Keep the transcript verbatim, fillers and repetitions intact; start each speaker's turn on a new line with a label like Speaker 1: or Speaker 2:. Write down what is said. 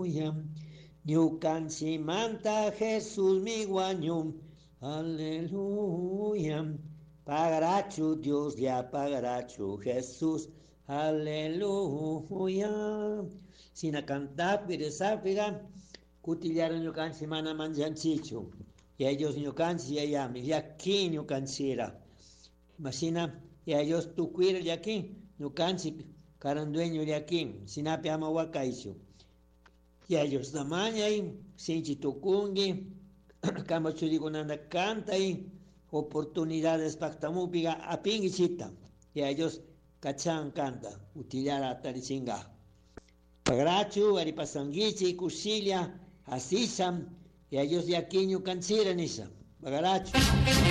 Speaker 1: aleluya. Ñukanchimanta Jesús mi guaño, aleluya. Pagarachu Dios ya pagarachu Jesús, aleluya. Sina cantar piresapiga, cutillaron ñukanchimana manjanchichu. Y ellos ñukanchi ya llami, ya aquí ñukanchira. Masina, y ellos tucuir de aquí, ñukanchi carandueño de aquí, sinapi ama wakaichu. Y ellos tamaña y sinchi tukungi, camachurigunanda canta y oportunidades pactamupiga apingichita. Y ellos cachan canta, utilara tarichinga. Pagrachu, aripasanguichi, cusilia, asisam, y ellos de aquí ñukanchira nisa. Pagarachu.